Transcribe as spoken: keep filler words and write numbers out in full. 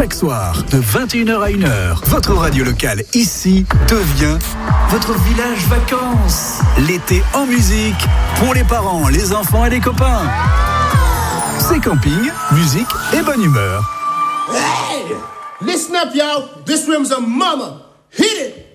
Chaque soir, de vingt et une heures à une heure, votre radio locale ici devient votre village vacances. L'été en musique pour les parents, les enfants et les copains. C'est camping, musique et bonne humeur. Hey! Listen up, y'all. This room's a mama. Hit it!